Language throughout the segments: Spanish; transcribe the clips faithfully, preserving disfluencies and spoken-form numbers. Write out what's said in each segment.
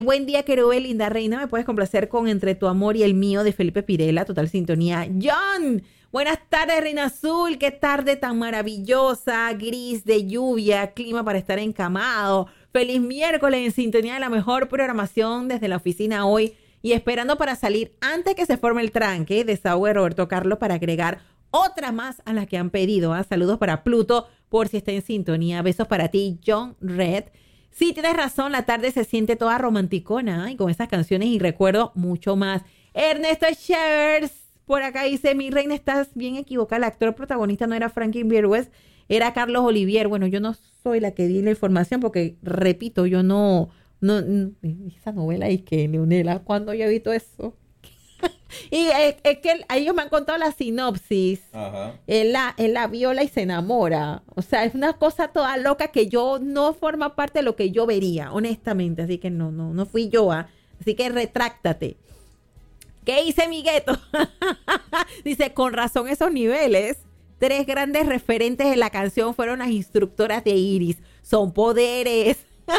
Buen día, querube, linda reina. Me puedes complacer con Entre tu amor y el mío de Felipe Pirela, total sintonía. John, buenas tardes, Reina Azul. Qué tarde tan maravillosa, gris, de lluvia, clima para estar encamado. Feliz miércoles en sintonía de la mejor programación desde la oficina hoy y esperando para salir antes que se forme el tranque. Desahogo de Roberto Carlos para agregar otra más a las que han pedido. ¿eh? Saludos para Pluto por si está en sintonía. Besos para ti, John Red. Sí, tienes razón, la tarde se siente toda romanticona ¿eh? y con esas canciones y recuerdo mucho más. Ernesto Chevers, por acá dice, mi reina, estás bien equivocada. El actor protagonista no era Franklin Virgües, era Carlos Olivier. Bueno, yo no soy la que di la información porque, repito, yo no, no, no esa novela y que, Leonela, ¿cuándo yo he visto eso? Y es, es que ellos me han contado la sinopsis. Ajá. Él la, él la viola y se enamora. O sea, es una cosa toda loca que yo no forma parte de lo que yo vería, honestamente. Así que no, no, no fui yo. ¿eh? Así que retráctate. ¿Qué hice, mi gueto? Dice, con razón esos niveles. Tres grandes referentes de la canción fueron las instructoras de Iris. Son poderes.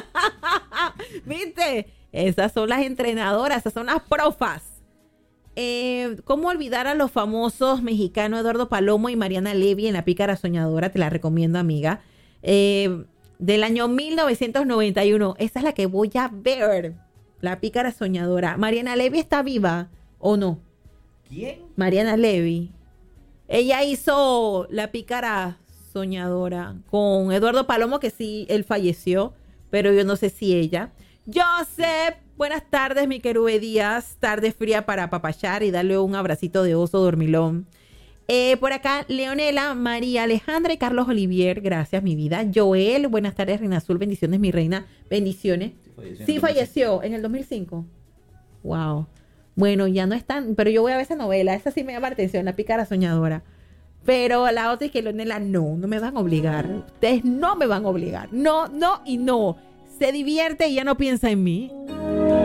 ¿Viste? Esas son las entrenadoras, esas son las profas. Eh, ¿Cómo olvidar a los famosos mexicanos Eduardo Palomo y Mariana Levy en La Pícara Soñadora? Te la recomiendo, amiga. Eh, del año mil novecientos noventa y uno. Esa es la que voy a ver. La Pícara Soñadora. ¿Mariana Levy está viva o no? ¿Quién? Mariana Levy. Ella hizo La Pícara Soñadora con Eduardo Palomo, que sí, él falleció, pero yo no sé si ella. Joseph, buenas tardes, mi querube Díaz. Tarde fría para apapachar y darle un abracito de oso dormilón. Eh, por acá, Leonela, María Alejandra y Carlos Olivier. Gracias, mi vida. Joel, buenas tardes, Reina Azul. Bendiciones, mi reina. Bendiciones. Sí, falleció, sí, falleció en el dos mil cinco. Wow. Bueno, ya no están, pero yo voy a ver esa novela. Esa sí me llama la atención, La Pícara Soñadora. Pero la otra es que Leonela, no, no me van a obligar. Ustedes no me van a obligar. No, no y no. Se divierte y ya no piensa en mí.